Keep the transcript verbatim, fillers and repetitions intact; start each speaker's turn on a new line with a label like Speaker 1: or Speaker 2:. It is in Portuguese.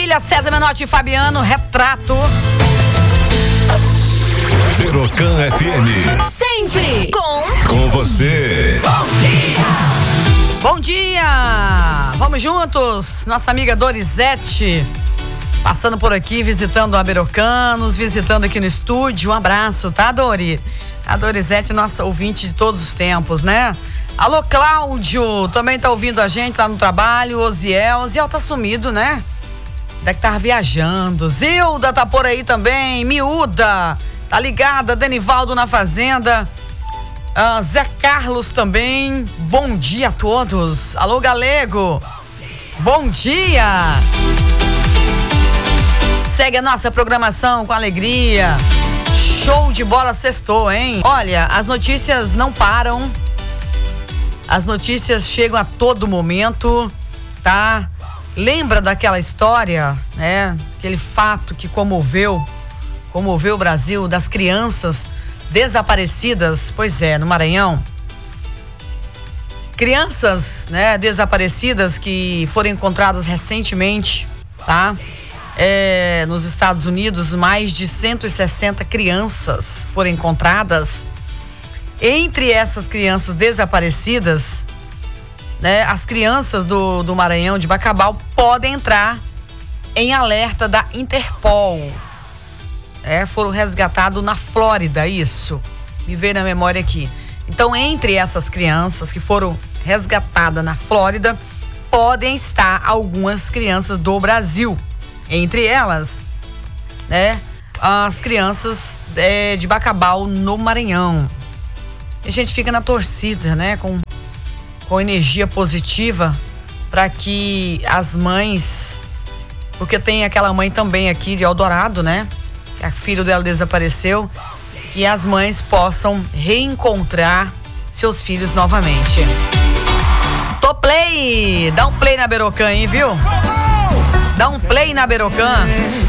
Speaker 1: Maravilha, César Menotti e Fabiano, Retrato.
Speaker 2: Berocan F M.
Speaker 1: Sempre com...
Speaker 2: Com você.
Speaker 1: Bom dia! Bom dia! Vamos juntos, nossa amiga Dorizete, passando por aqui, visitando a Berocan, nos visitando aqui no estúdio. Um abraço, tá, Dori? A Dorizete, nossa ouvinte de todos os tempos, né? Alô, Cláudio, também tá ouvindo a gente lá no trabalho. Osiel, Osiel tá sumido, né? Deve estar viajando. Zilda tá por aí também, Miúda, tá ligada, Denivaldo na fazenda. Ah, Zé Carlos também, bom dia a todos. Alô, Galego, bom dia. Segue a nossa programação com alegria. Show de bola, sextou, hein? Olha, as notícias não param. As notícias chegam a todo momento, tá? Lembra daquela história, né? Aquele fato que comoveu, comoveu o Brasil, das crianças desaparecidas? Pois é, no Maranhão. Crianças, né, desaparecidas que foram encontradas recentemente, tá? É, nos Estados Unidos, mais de cento e sessenta crianças foram encontradas. Entre essas crianças desaparecidas, né, as crianças do, do Maranhão, de Bacabal, podem entrar em alerta da Interpol. É, foram resgatados na Flórida, isso. Me veio na memória aqui. Então, entre essas crianças que foram resgatadas na Flórida, podem estar algumas crianças do Brasil. Entre elas, né, as crianças é, de Bacabal, no Maranhão. A gente fica na torcida, né, com, com energia positiva para que as mães, porque tem aquela mãe também aqui de Eldorado, né, que a filho dela desapareceu, que as mães possam reencontrar seus filhos novamente. Tô play! Dá um play na Berocan aí, viu? Dá um play na Berocan.